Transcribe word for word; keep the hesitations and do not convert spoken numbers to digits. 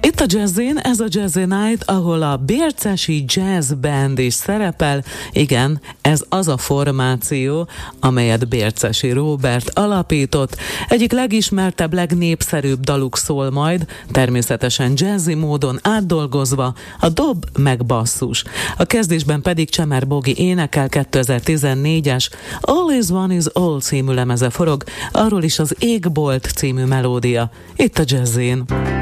Itt a Jazzin, ez a Jazzy Night, ahol a Bércesi Jazz Band is szerepel. Igen, ez az a formáció, amelyet Bércesi Róbert alapított. Egyik legismertebb, legnépszerűbb daluk szól majd, természetesen jazzy módon átdolgozva, a dob meg basszus. A kezdésben pedig Csemer Bogi énekel kétezer-tizennégyes All is One is All című lemeze forog, arról is az Égbolt című melódia. Itt a Jazzin.